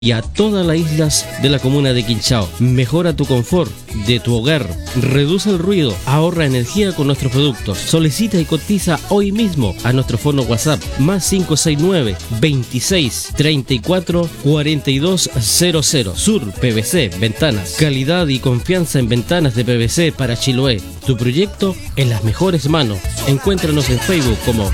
y a todas las islas de la comuna de Quinchao. Mejora tu confort de tu hogar, reduce el ruido, ahorra energía con nuestros productos. Solicita y cotiza hoy mismo a nuestro fono WhatsApp más 569 26 34 42 00. Sur PVC Ventanas, calidad y confianza en ventanas de PVC para Chiloé. Tu proyecto en las mejores manos. Encuéntranos en Facebook como